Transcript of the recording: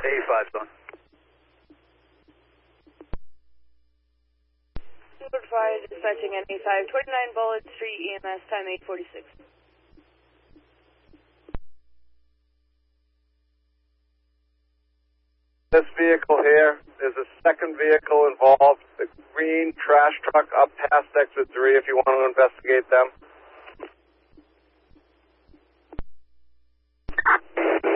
85, son. Notified, dispatching NA5, 29 Bullet Street, EMS, time 8:46. This vehicle here is a second vehicle involved, the green trash truck up past exit 3 if you want to investigate them.